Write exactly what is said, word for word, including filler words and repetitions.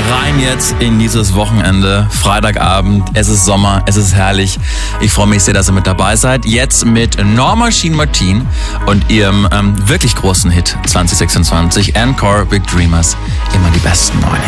rein jetzt in dieses Wochenende. Freitagabend, es ist Sommer, es ist herrlich. Ich freue mich sehr, dass ihr mit dabei seid. Jetzt mit Norma Jean Martin und ihrem ähm, wirklich großen Hit zwanzig sechsundzwanzig, Encore Big Dreamers. Immer die besten neuen.